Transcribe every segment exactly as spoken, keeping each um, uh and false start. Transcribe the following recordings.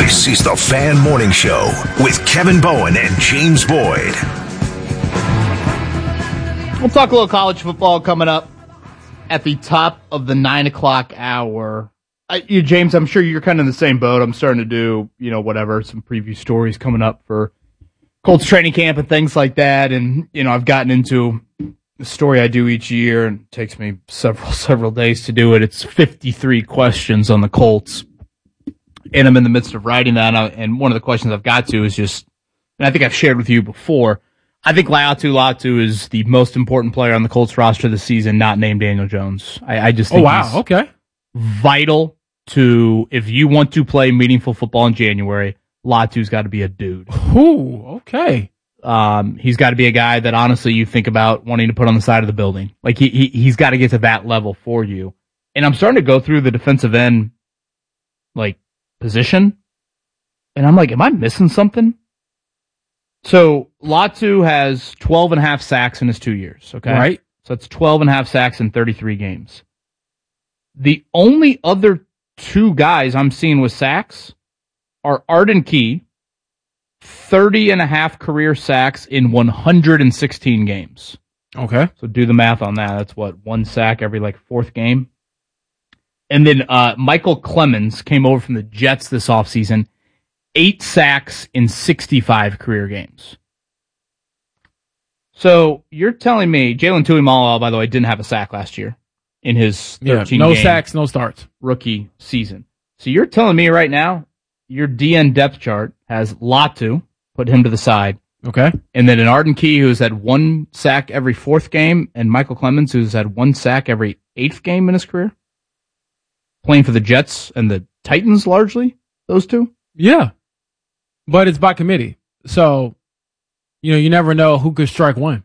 This is the Fan Morning Show with Kevin Bowen and James Boyd. We'll talk a little college football coming up at the top of the nine o'clock hour. I, you, James, I'm sure you're kind of in the same boat. I'm starting to do, you know, whatever, some preview stories coming up for Colts training camp and things like that. And, you know, I've gotten into the story I do each year, and it takes me several, several days to do it. It's fifty-three questions on the Colts. And I'm in the midst of writing that, and one of the questions I've got to is just, and I think I've shared with you before, I think Laiatu Latu is the most important player on the Colts roster this season, not named Daniel Jones. I, I just think oh, wow. he's okay. vital to, if you want to play meaningful football in January, Latu's got to be a dude. Ooh, okay. Um, he's got to be a guy that honestly you think about wanting to put on the side of the building. Like he, he he's got to get to that level for you. And I'm starting to go through the defensive end, like, position, and I'm like, am I missing something? So Latu has twelve and a half sacks in his two years, okay? Right. So it's twelve and a half sacks in thirty-three games. The only other two guys I'm seeing with sacks are Arden Key, thirty and a half career sacks in one hundred sixteen games. Okay. So do the math on that. That's what, one sack every like fourth game? And then uh, Michael Clemens came over from the Jets this offseason, eight sacks in sixty-five career games. So you're telling me Jalen Tuimoloau, by the way, didn't have a sack last year in his thirteen yeah, no game sacks, no starts rookie season. So you're telling me right now your D N depth chart has Latu, put him to the side. Okay. And then an Arden Key who's had one sack every fourth game, and Michael Clemens who's had one sack every eighth game in his career. Playing for the Jets and the Titans largely, those two? Yeah. But it's by committee. So, you know, you never know who could strike one.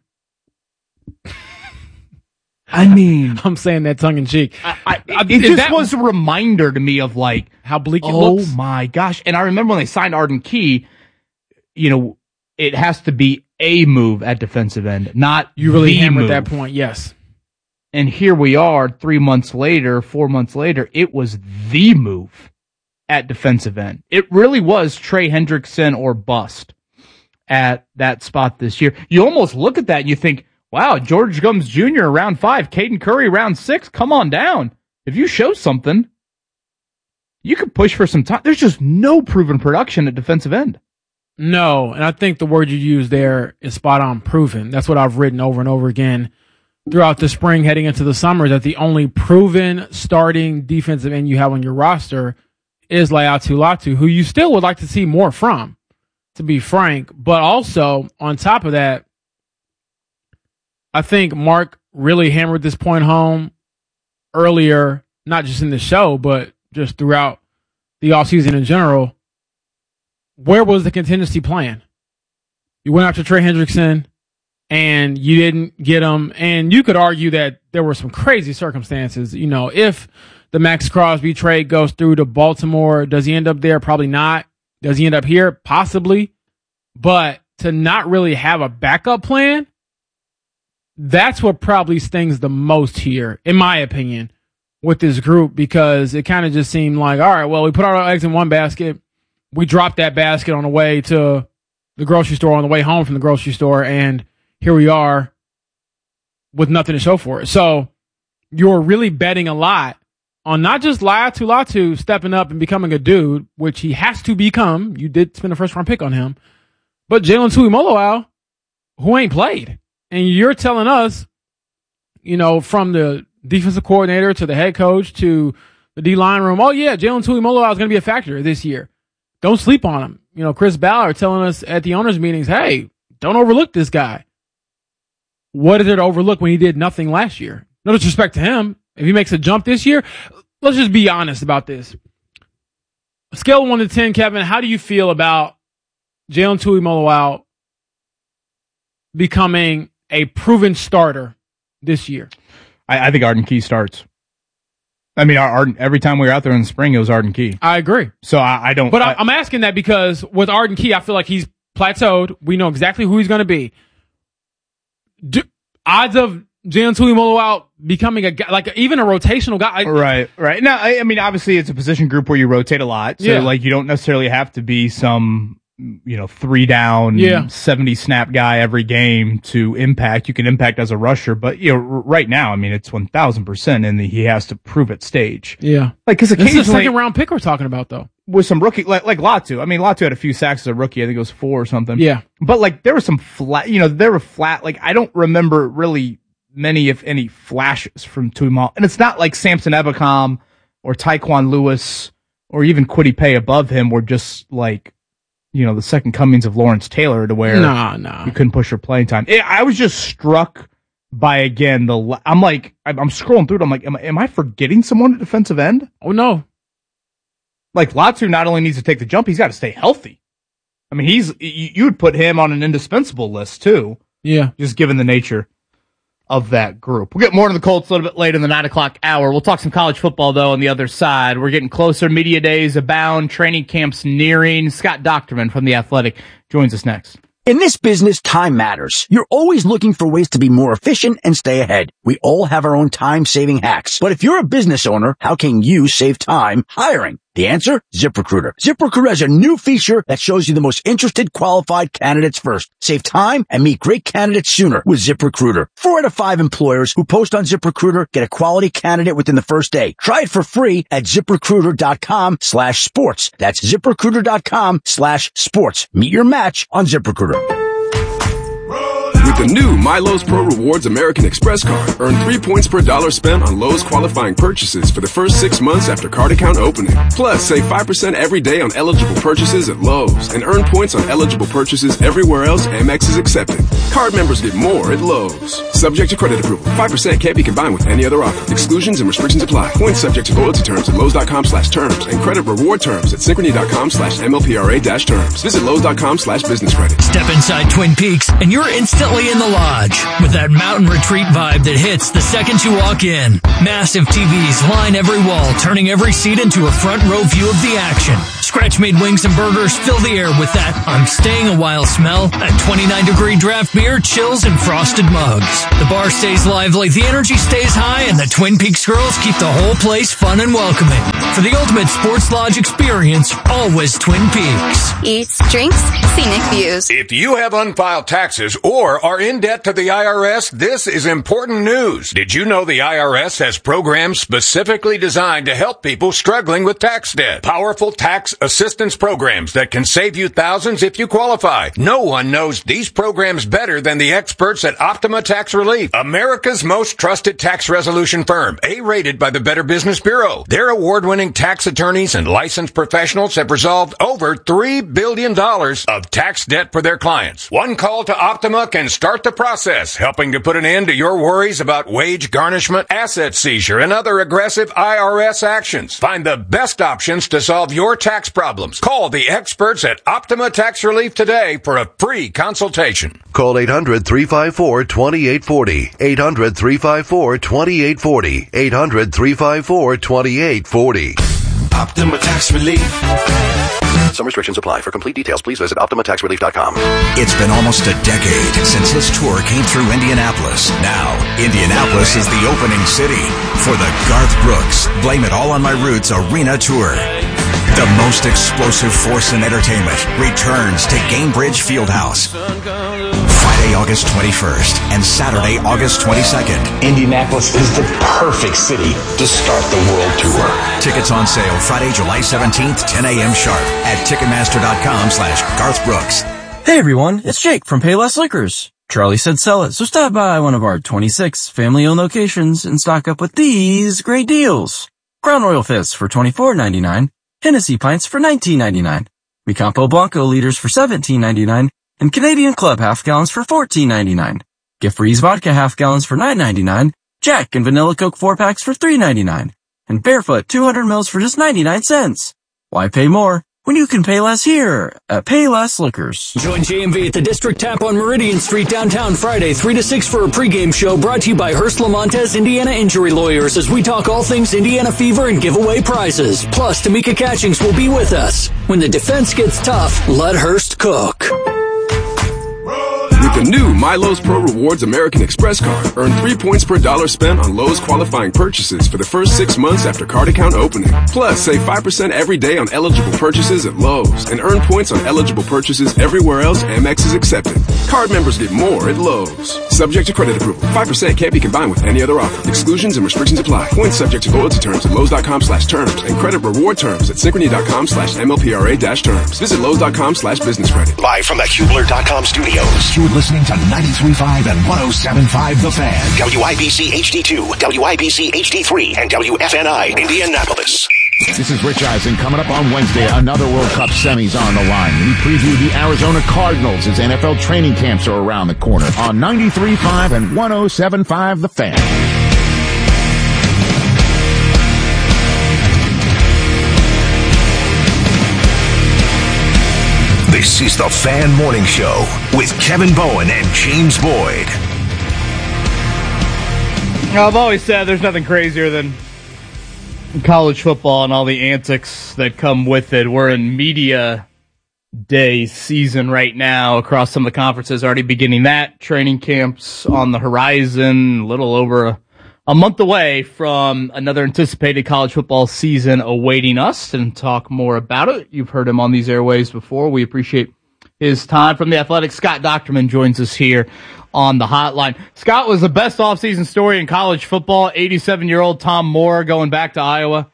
I mean, I'm saying that tongue in cheek. I, I, I, it just that, was a reminder to me of like how bleak it oh looks. Oh my gosh. And I remember when they signed Arden Key, you know, it has to be a move at defensive end, not you really the hammered move. that point, yes. And here we are three months later, four months later, it was the move at defensive end. It really was Trey Hendrickson or bust at that spot this year. You almost look at that and you think, wow, George Gums Junior round five, Caden Curry round six, come on down. If you show something, you could push for some time. There's just no proven production at defensive end. No, and I think the word you use there is spot on, proven. That's what I've written over and over again throughout the spring heading into the summer, that the only proven starting defensive end you have on your roster is Laiatu Latu, who you still would like to see more from, to be frank. But also, on top of that, I think Mark really hammered this point home earlier, not just in the show, but just throughout the offseason in general. Where was the contingency plan? You went after Trey Hendrickson, and you didn't get him. And you could argue that there were some crazy circumstances. You know, if the Max Crosby trade goes through to Baltimore, does he end up there? Probably not. Does he end up here? Possibly. But to not really have a backup plan, that's what probably stings the most here, in my opinion, with this group, because it kind of just seemed like, all right, well, we put our eggs in one basket. We dropped that basket on the way to the grocery store, on the way home from the grocery store, and here we are with nothing to show for it. So you're really betting a lot on not just Laiatu Latu stepping up and becoming a dude, which he has to become. You did spend a first-round pick on him. But Jalen Tuimoloau, who ain't played. And you're telling us, you know, from the defensive coordinator to the head coach to the D-line room, oh, yeah, Jalen Tuimoloau is going to be a factor this year. Don't sleep on him. You know, Chris Ballard telling us at the owners' meetings, hey, don't overlook this guy. What is there to overlook when he did nothing last year? No disrespect to him. If he makes a jump this year, let's just be honest about this. Scale of one to ten, Kevin, how do you feel about Jalen Tuimoloau becoming a proven starter this year? I, I think Arden Key starts. I mean, Arden, every time we were out there in the spring, it was Arden Key. I agree. So I, I don't. But I, I'm asking that because with Arden Key, I feel like he's plateaued. We know exactly who he's going to be. Do, odds of Jalen Tuimoloau out, becoming a guy, like even a rotational guy. Right, right. Now, I, I mean, obviously it's a position group where you rotate a lot. So, Yeah. like, you don't necessarily have to be some, you know, three down, Yeah. seventy snap guy every game to impact. You can impact as a rusher, but, you know, r- right now, I mean, it's one thousand percent in the he has to prove it stage. Yeah. Like, cause This is a occasionally, second round pick we're talking about, though. with some rookie, like, like Latu. I mean, Latu had a few sacks as a rookie. I think it was four or something. Yeah. But, like, there were some flat, you know, there were flat, like, I don't remember really many, if any, flashes from Tuimoloau. And it's not like Samson Ebukam or Tyquan Lewis or even Kwity Paye above him were just like, you know, the second comings of Lawrence Taylor to where Nah, nah. you couldn't push your playing time. It, I was just struck by, again, the, I'm like, I'm, I'm scrolling through it. I'm like, am, I- am I forgetting someone at defensive end? Oh, no. Like, Latu not only needs to take the jump, he's got to stay healthy. I mean, he's, you, you would put him on an indispensable list too, Yeah. just given the nature of that group. We'll get more to the Colts a little bit later in the nine o'clock hour. We'll talk some college football, though, on the other side. We're getting closer. Media days abound. Training camps nearing. Scott Docterman from The Athletic joins us next. In this business, time matters. You're always looking for ways to be more efficient and stay ahead. We all have our own time-saving hacks. But if you're a business owner, how can you save time hiring? The answer? ZipRecruiter. ZipRecruiter has a new feature that shows you the most interested qualified candidates first. Save time and meet great candidates sooner with ZipRecruiter. Four out of five employers who post on ZipRecruiter get a quality candidate within the first day. Try it for free at ZipRecruiter.com slash sports. That's ZipRecruiter.com slash sports. Meet your match on ZipRecruiter. With the new My Lowe's Pro Rewards American Express card, earn three points per dollar spent on Lowe's qualifying purchases for the first six months after card account opening. Plus, save five percent every day on eligible purchases at Lowe's and earn points on eligible purchases everywhere else Amex is accepted. Card members get more at Lowe's. Subject to credit approval. five percent can't be combined with any other offer. Exclusions and restrictions apply. Points subject to loyalty terms at Lowe's.com slash terms and credit reward terms at Synchrony.com slash MLPRA dash terms. Visit Lowe's.com slash business credit. Step inside Twin Peaks and you're instantly in the lodge with that mountain retreat vibe that hits the second you walk in. Massive T Vs line every wall, turning every seat into a front row view of the action. Scratch-made wings and burgers fill the air with that I'm staying a while smell. That twenty-nine degree draft beer, chills, and frosted mugs. The bar stays lively, the energy stays high, and the Twin Peaks girls keep the whole place fun and welcoming. For the ultimate sports lodge experience, always Twin Peaks. Eats, drinks, scenic views. If you have unfiled taxes or are in debt to the I R S, this is important news. Did you know the I R S has programs specifically designed to help people struggling with tax debt? Powerful tax assistance programs that can save you thousands if you qualify. No one knows these programs better than the experts at Optima Tax Relief, America's most trusted tax resolution firm, A-rated by the Better Business Bureau. Their award-winning tax attorneys and licensed professionals have resolved over three billion dollars of tax debt for their clients. One call to Optima can start the process, helping to put an end to your worries about wage garnishment, asset seizure, and other aggressive I R S actions. Find the best options to solve your tax problems. Call the experts at Optima Tax Relief today for a free consultation. Call eight hundred, three five four, two eight four zero. eight hundred, three five four, two eight four zero. eight hundred, three five four, two eight four zero. Optima Tax Relief. Some restrictions apply. For complete details, please visit Optima Tax Relief dot com. It's been almost a decade since his tour came through Indianapolis. Now, Indianapolis is the opening city for the Garth Brooks Blame It All on My Roots Arena Tour. The most explosive force in entertainment returns to Gainbridge Fieldhouse. Friday, August twenty-first and Saturday, August twenty-second. Indianapolis is the perfect city to start the world tour. Tickets on sale Friday, July seventeenth, ten a.m. sharp at Ticketmaster.com slash Garth Brooks. Hey everyone, it's Jake from Payless Liquors. Charlie said sell it, so stop by one of our twenty-six family-owned locations and stock up with these great deals. Crown Royal Fizz for twenty-four ninety-nine, Hennessy Pints for nineteen ninety-nine, Micampo Blanco liters for seventeen ninety-nine, and Canadian Club half gallons for fourteen ninety-nine. Get Freeze Vodka half gallons for nine ninety-nine, Jack and Vanilla Coke four packs for three ninety-nine, and Barefoot two hundred mils for just ninety-nine cents. Why pay more when you can pay less here at Payless Liquors? Join J M V at the District Tap on Meridian Street downtown Friday, three to six for a pregame show brought to you by Hearst Lamontes Indiana Injury Lawyers as we talk all things Indiana Fever and give away prizes. Plus, Tamika Catchings will be with us. When the defense gets tough, let Hearst cook. With With the new My Lowe's Pro Rewards American Express card, earn three points per dollar spent on Lowe's qualifying purchases for the first six months after card account opening. Plus, save five percent every day on eligible purchases at Lowe's and earn points on eligible purchases everywhere else Amex is accepted. Card members get more at Lowe's. Subject to credit approval. five percent can't be combined with any other offer. Exclusions and restrictions apply. Points subject to loyalty terms at Lowe's.com slash terms and credit reward terms at Synchrony.com slash MLPRA dash terms. Visit Lowe's.com slash business credit. Live from the Hubler dot com studios, you're listening to ninety-three point five and one oh seven point five The Fan. W I B C H D two, W I B C H D three, and W F N I Indianapolis. This is Rich Eisen. Coming up on Wednesday, another World Cup semis on the line. We preview the Arizona Cardinals as N F L training camps are around the corner on ninety-three point five and one oh seven point five The Fan. This is the Fan Morning Show with Kevin Bowen and James Boyd. I've always said there's nothing crazier than college football and all the antics that come with it. We're in media day season right now across some of the conferences, already beginning that. Training camps on the horizon, a little over a, a month away from another anticipated college football season awaiting us. And talk more about it, you've heard him on these airwaves before. We appreciate his time. From The Athletic, Scott Docterman joins us here on the hotline. Scott, was the best offseason story in college football eighty-seven-year-old Tom Moore going back to Iowa?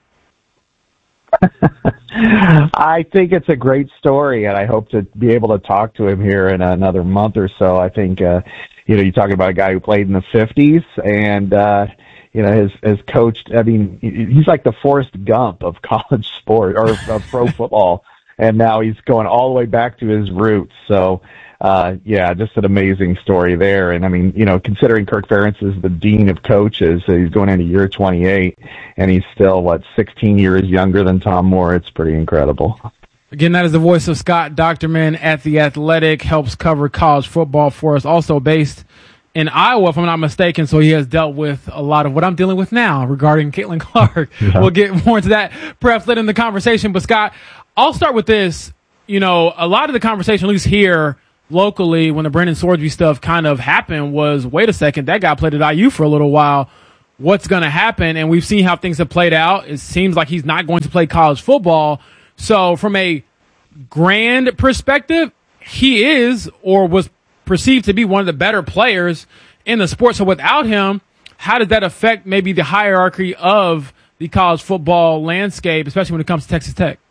I think it's a great story, and I hope to be able to talk to him here in another month or so. I think, uh, you know, you're talking about a guy who played in the fifties, and, uh, you know, has, has coached, I mean, he's like the Forrest Gump of college sport, or of pro football, and now he's going all the way back to his roots. So, Uh, yeah, just an amazing story there. And I mean, you know, considering Kirk Ferentz is the dean of coaches, so he's going into year twenty-eight, and he's still, what, sixteen years younger than Tom Moore. It's pretty incredible. Again, that is the voice of Scott Docterman at The Athletic, helps cover college football for us, also based in Iowa, if I'm not mistaken, so he has dealt with a lot of what I'm dealing with now regarding Caitlin Clark. Yeah. We'll get more into that perhaps later in the conversation. But, Scott, I'll start with this. You know, a lot of the conversation, at least here, locally, when the Brendan Swordsby stuff kind of happened, was, wait a second, that guy played at I U for a little while. What's going to happen? And we've seen how things have played out. It seems like he's not going to play college football. So from a grand perspective, he is, or was perceived to be, one of the better players in the sport. So without him, how does that affect maybe the hierarchy of the college football landscape, especially when it comes to Texas Tech?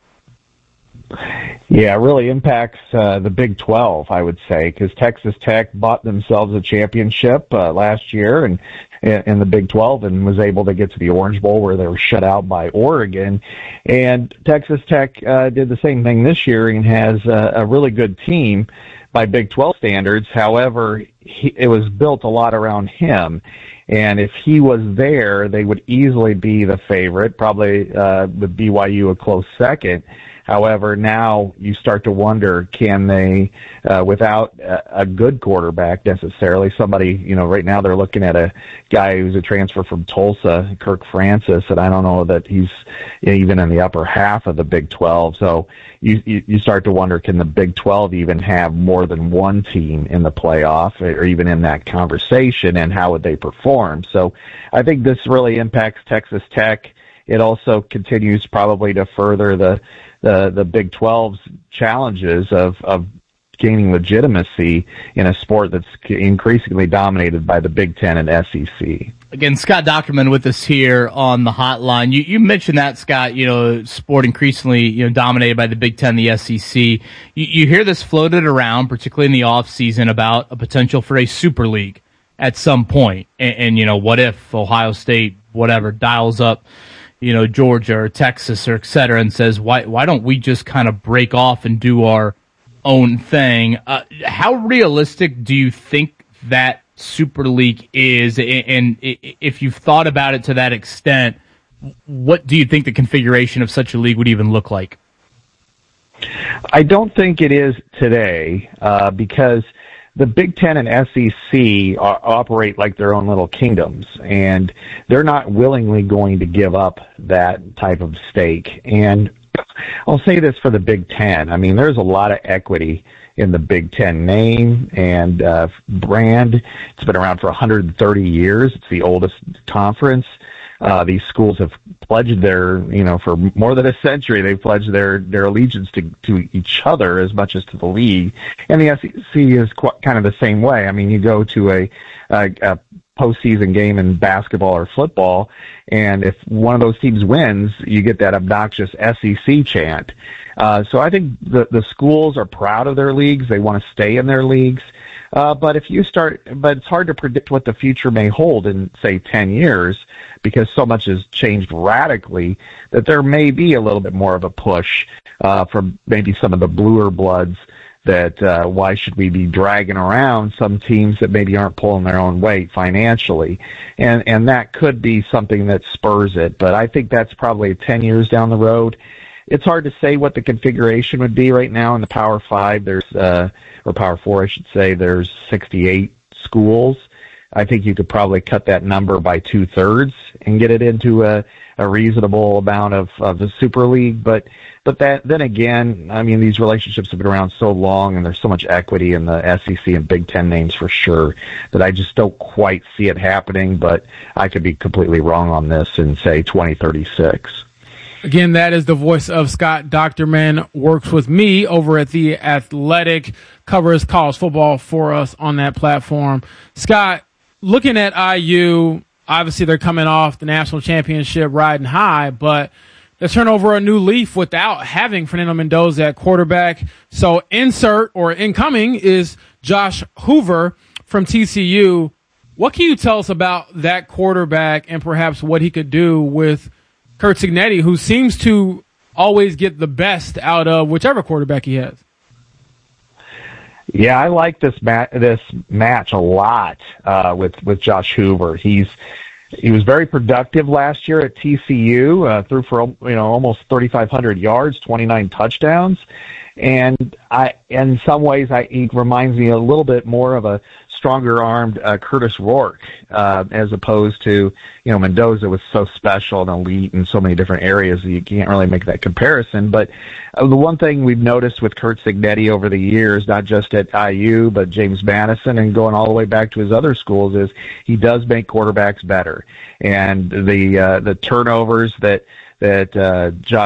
Yeah, it really impacts uh, the Big twelve, I would say, because Texas Tech bought themselves a championship uh, last year and in the Big twelve, and was able to get to the Orange Bowl, where they were shut out by Oregon. And Texas Tech uh, did the same thing this year and has a, a really good team by Big twelve standards. However, he, it was built a lot around him. And if he was there, they would easily be the favorite, probably uh, with B Y U a close second. However, now you start to wonder, can they, uh, without a, a good quarterback necessarily, somebody, you know, right now they're looking at a guy who's a transfer from Tulsa, Kirk Francis, and I don't know that he's even in the upper half of the Big twelve. So you, you, you start to wonder, can the Big twelve even have more than one team in the playoff, or even in that conversation, and how would they perform? So I think this really impacts Texas Tech. It also continues probably to further the the, the Big twelve's challenges of, of gaining legitimacy in a sport that's increasingly dominated by the Big Ten and S E C. Again, Scott Docterman with us here on the hotline. You, you mentioned that, Scott, you know, sport increasingly, you know, dominated by the Big Ten, the S E C. You, you hear this floated around, particularly in the offseason, about a potential for a super league at some point. And, and, you know, what if Ohio State, whatever, dials up, you know, Georgia or Texas or et cetera, and says, why why don't we just kind of break off and do our own thing? Uh, how realistic do you think that Super League is? And, and if you've thought about it to that extent, what do you think the configuration of such a league would even look like? I don't think it is today, uh, because the Big Ten and S E C are, operate like their own little kingdoms, and they're not willingly going to give up that type of stake. And I'll say this for the Big Ten. I mean, there's a lot of equity in the Big Ten name and uh, brand. It's been around for one hundred thirty years. It's the oldest conference. Uh, these schools have pledged their, you know, for more than a century, they've pledged their, their allegiance to, to each other as much as to the league. And the S E C is quite, kind of the same way. I mean, you go to a, a, a postseason game in basketball or football, and if one of those teams wins, you get that obnoxious S E C chant. Uh, so I think the, the schools are proud of their leagues. They want to stay in their leagues. Uh, but if you start, but it's hard to predict what the future may hold in, say, ten years, because so much has changed radically that there may be a little bit more of a push uh, from maybe some of the bluer bloods that uh, why should we be dragging around some teams that maybe aren't pulling their own weight financially, and and that could be something that spurs it. But I think that's probably ten years down the road. It's hard to say what the configuration would be right now in the Power Five. There's, uh, or Power Four, I should say, there's sixty-eight schools. I think you could probably cut that number by two-thirds and get it into a, a reasonable amount of, of the Super League. But but that then again, I mean, these relationships have been around so long, and there's so much equity in the S E C and Big Ten names for sure, that I just don't quite see it happening. But I could be completely wrong on this in, say, twenty thirty-six. Again, that is the voice of Scott Docterman, works with me over at The Athletic, covers college football for us on that platform. Scott, looking at I U, obviously they're coming off the national championship riding high, but they turn over a new leaf without having Fernando Mendoza at quarterback. So insert or incoming is Josh Hoover from T C U. What can you tell us about that quarterback and perhaps what he could do with Curt Cignetti, who seems to always get the best out of whichever quarterback he has? Yeah, I like this ma- this match a lot uh, with with Josh Hoover. He's he was very productive last year at T C U, uh, threw for you know almost thirty-five hundred yards, twenty-nine touchdowns, and I in some ways I, he reminds me a little bit more of a stronger-armed uh, Curtis Rourke, uh, as opposed to, you know, Mendoza was so special and elite in so many different areas that you can't really make that comparison. But uh, the one thing we've noticed with Curt Cignetti over the years, not just at I U, but James Madison and going all the way back to his other schools, is he does make quarterbacks better. And the uh, the turnovers that that uh, Josh